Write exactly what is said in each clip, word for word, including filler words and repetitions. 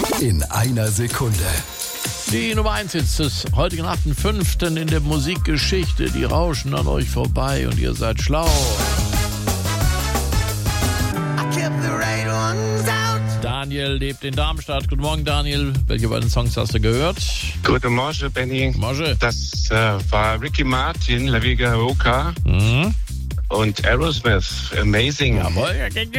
in einer Sekunde. Die Nummer eins ist des heutigen achten fünften in der Musikgeschichte. Die rauschen an euch vorbei und ihr seid schlau. Daniel lebt in Darmstadt. Guten Morgen, Daniel. Welche beiden Songs hast du gehört? Guten Morgen, Benny. Morgen. Das äh, war Ricky Martin, La Viga Roca Mhm. und Aerosmith. Amazing. Jawohl.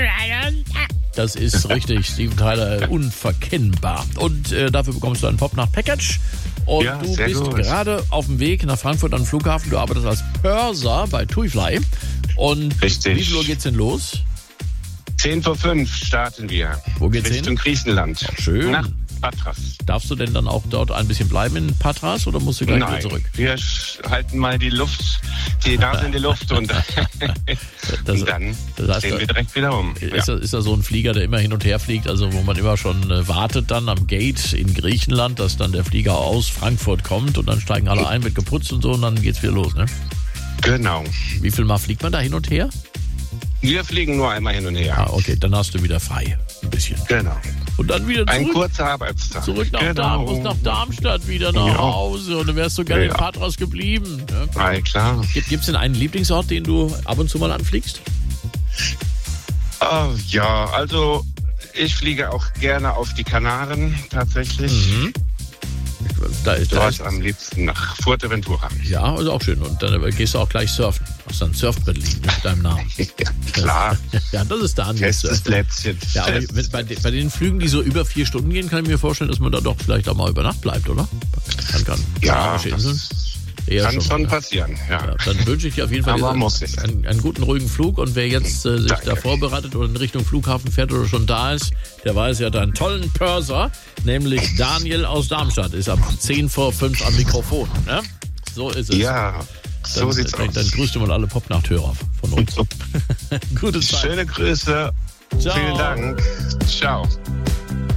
Das ist richtig, Steven Tyler, unverkennbar. Und äh, dafür bekommst du ein Pop-Nacht-Package. Und Ja, du sehr bist gut. gerade auf dem Weg nach Frankfurt an den Flughafen. Du arbeitest als Purser bei TuiFly. Und Richtig. wie viel Uhr geht's denn los? Zehn vor fünf starten wir. Wo geht's Richtung hin? Griechenland. Schön. Nach Patras. Darfst du denn dann auch dort ein bisschen bleiben in Patras oder musst du gleich wieder Nein, zurück? wir sch- halten mal die Luft, die Nase in die Luft und, Das- und dann das heißt, drehen wir direkt wieder um. Ist, da, ist da so ein Flieger, der immer hin und her fliegt, also wo man immer schon äh, wartet dann am Gate in Griechenland, dass dann der Flieger aus Frankfurt kommt und dann steigen alle ein, wird geputzt und so und dann geht's wieder los, ne? Genau. Wie viel Mal fliegt man da hin und her? Wir fliegen nur einmal hin und her. Ah, okay, dann hast du wieder frei, ein bisschen. Genau. Und dann wieder Ein zurück, kurzer Arbeitstag. zurück nach, genau. Darm, musst nach Darmstadt wieder nach Ja. Hause und dann wärst du gerne Ja. in Patras geblieben. Ne? Ja, klar. Gibt es denn einen Lieblingsort, den du ab und zu mal anfliegst? Oh, ja, also ich fliege auch gerne auf die Kanaren tatsächlich. Mhm. Da ist, da Dort ist, am liebsten nach Fuerteventura. ja, ist auch schön. Und dann gehst du auch gleich surfen. Hast dann ein Surfbrett liegen mit deinem Namen. Ja, klar. Ja, das ist Daniel. Festes Plätzchen. Ja, aber Festes bei, bei den Flügen, die so über vier Stunden gehen, kann ich mir vorstellen, dass man da doch vielleicht auch mal über Nacht bleibt, oder? Kann, kann. Ja, Kanarischen Inseln? das Eher kann schon ne? passieren. Ja. Ja, dann wünsche ich dir auf jeden Fall Aber diesen- muss nicht. einen, einen guten, ruhigen Flug. Und wer jetzt äh, sich Danke. da vorbereitet oder in Richtung Flughafen fährt oder schon da ist, der weiß ja deinen tollen Purser, nämlich Daniel aus Darmstadt, ist ab zehn vor fünf am Mikrofon. Ne? So ist es. Ja, so dann, sieht's dann, aus. dann grüßt du mal alle Pop-Nachthörer von uns. Gute Zeit. Schöne Grüße. Ciao. Vielen Dank. Ciao.